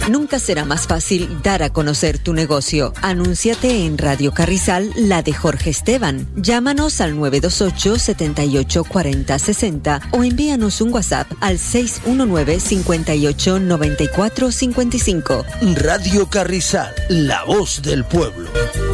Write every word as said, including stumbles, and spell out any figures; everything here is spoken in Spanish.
Nunca será más fácil dar a conocer tu negocio. Anúnciate en Radio Carrizal, la de Jorge Esteban. Llámanos al nueve dos ocho, siete ocho cuatro cero seis cero o envíanos un WhatsApp al seis uno nueve, cinco ocho, nueve cuatro cinco cinco. Radio Carrizal, la voz del pueblo.